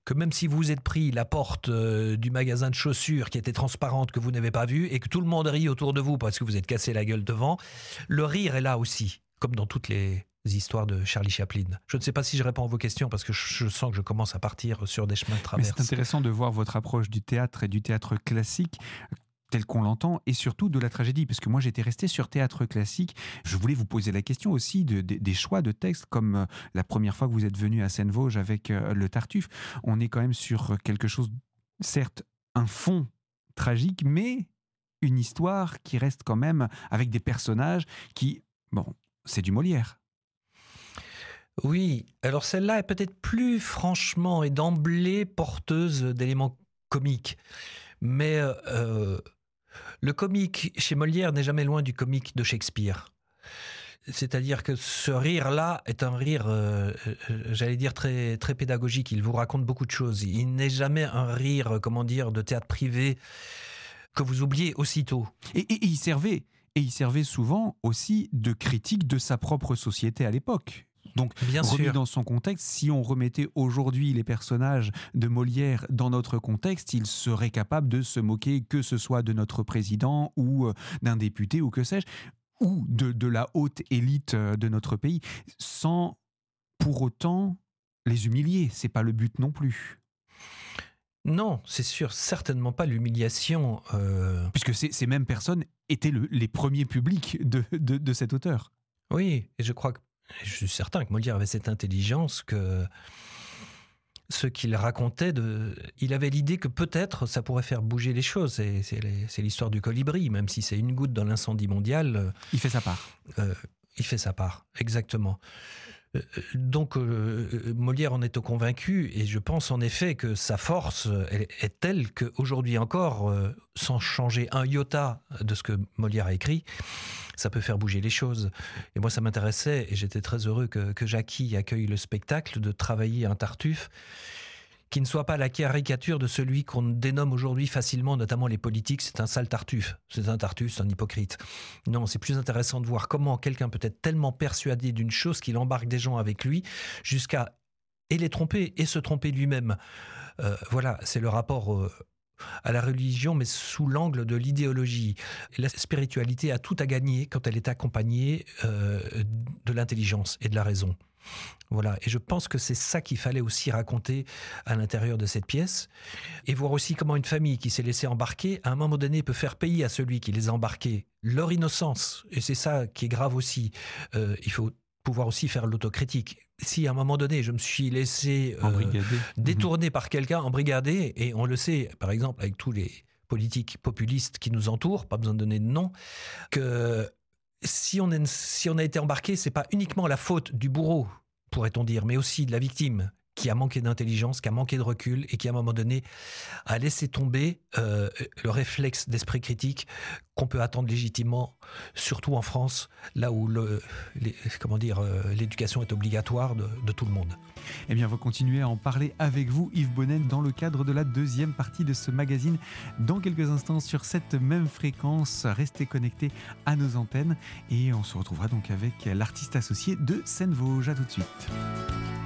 que même si vous êtes pris la porte du magasin de chaussures qui était transparente, que vous n'avez pas vue, et que tout le monde rit autour de vous parce que vous êtes cassé la gueule devant, le rire est là aussi, comme dans toutes les histoires de Charlie Chaplin. Je ne sais pas si je réponds à vos questions parce que je sens que je commence à partir sur des chemins de traverse. Mais c'est intéressant de voir votre approche du théâtre et du théâtre classique tel qu'on l'entend, et surtout de la tragédie, parce que moi j'étais resté sur théâtre classique. Je voulais vous poser la question aussi des choix de textes, comme la première fois que vous êtes venu à Seine-Vosges avec le Tartuffe. On est quand même sur quelque chose, certes un fond tragique, mais une histoire qui reste quand même avec des personnages qui, bon, c'est du Molière. Oui, alors celle-là est peut-être plus franchement et d'emblée porteuse d'éléments comiques, mais le comique chez Molière n'est jamais loin du comique de Shakespeare. C'est-à-dire que ce rire-là est un rire, j'allais dire, très, très pédagogique. Il vous raconte beaucoup de choses. Il n'est jamais un rire, comment dire, de théâtre privé que vous oubliez aussitôt. Et il servait souvent aussi de critique de sa propre société à l'époque. Donc, bien remis sûr, dans son contexte, si on remettait aujourd'hui les personnages de Molière dans notre contexte, il serait capable de se moquer, que ce soit de notre président ou d'un député ou que sais-je, ou de la haute élite de notre pays, sans pour autant les humilier. C'est pas le but non plus. Non, c'est sûr, certainement pas l'humiliation. Puisque ces mêmes personnes étaient les premiers publics de cet auteur. Oui, et je suis certain que Molière avait cette intelligence que ce qu'il racontait, il avait l'idée que peut-être ça pourrait faire bouger les choses. C'est l'histoire du colibri, même si c'est une goutte dans l'incendie mondial. Il fait sa part. Il fait sa part, exactement. Donc Molière en est convaincu, et je pense en effet que sa force est telle qu'aujourd'hui encore, sans changer un iota de ce que Molière a écrit, ça peut faire bouger les choses. Et moi ça m'intéressait, et j'étais très heureux que Jackie accueille le spectacle, de travailler un Tartuffe qui ne soit pas la caricature de celui qu'on dénomme aujourd'hui facilement, notamment les politiques, c'est un sale Tartuffe, c'est un hypocrite. Non, c'est plus intéressant de voir comment quelqu'un peut être tellement persuadé d'une chose qu'il embarque des gens avec lui, jusqu'à et les tromper et se tromper lui-même. Voilà, c'est le rapport à la religion, mais sous l'angle de l'idéologie. La spiritualité a tout à gagner quand elle est accompagnée de l'intelligence et de la raison. Voilà, et je pense que c'est ça qu'il fallait aussi raconter à l'intérieur de cette pièce, et voir aussi comment une famille qui s'est laissée embarquer, à un moment donné, peut faire payer à celui qui les a embarqués leur innocence, et c'est ça qui est grave aussi. Il faut pouvoir aussi faire l'autocritique. Si à un moment donné, je me suis laissé détourner par quelqu'un, embrigadé, et on le sait, par exemple, avec tous les politiques populistes qui nous entourent, pas besoin de donner de nom, que si on a été embarqué, c'est pas uniquement la faute du bourreau, pourrait-on dire, mais aussi de la victime qui a manqué d'intelligence, qui a manqué de recul et qui à un moment donné a laissé tomber le réflexe d'esprit critique qu'on peut attendre légitimement, surtout en France, là où l'éducation est obligatoire de tout le monde. Eh bien, on va continuer à en parler avec vous, Yves Bonnet, dans le cadre de la deuxième partie de ce magazine. Dans quelques instants, sur cette même fréquence, restez connectés à nos antennes. Et on se retrouvera donc avec l'artiste associé de Seine-Vosges. À tout de suite.